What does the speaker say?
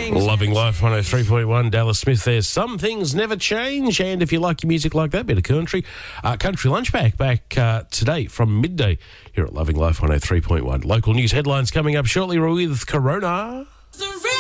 Loving Life 103.1, Dallas Smith there. Some things never change, and if you like your music like that, bit of country, Country Lunchback back today from midday here at Loving Life 103.1. Local news headlines coming up shortly with Corona.